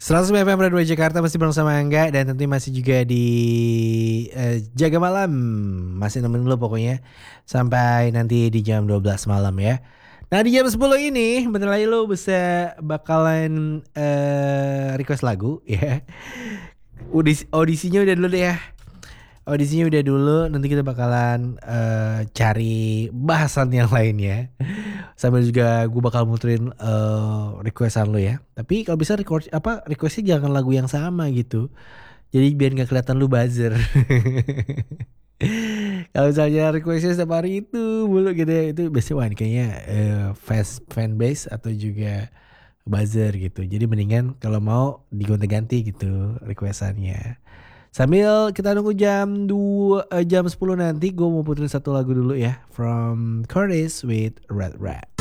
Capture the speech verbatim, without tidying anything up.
seratus F M Radio Jakarta masih bersama Angga dan tentu masih juga di uh, Jaga Malam. Masih nemenin lo pokoknya sampai nanti di jam dua belas malam ya. Nah di jam sepuluh ini bentar lagi lo bisa bakalan uh, request lagu ya. Audisi, audisinya udah dulu deh ya. Audisinya udah dulu, nanti kita bakalan uh, cari bahasan yang lainnya. Sambil juga gue bakal muterin uh, requestan lo ya. Tapi kalau bisa record apa requestnya jangan lagu yang sama gitu. Jadi biar nggak kelihatan lu buzzer. Kalau misalnya requestnya setiap hari itu mulu gitu ya, itu biasanya wah kayaknya uh, fans fan base atau juga buzzer gitu. Jadi mendingan kalau mau digonta-ganti gitu requestannya. Sambil kita nunggu jam dua uh, jam sepuluh nanti gue mau puterin satu lagu dulu ya, From Curtis with Red Rat.